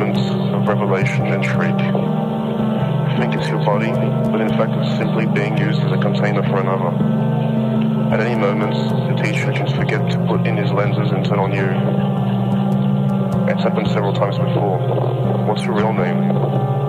moment of revelation and shriek. You think it's your body, but in fact it's simply being used as a container for another. At any moment, the teacher can forget to put in his lenses and turn on you. It's happened several times before. What's your real name?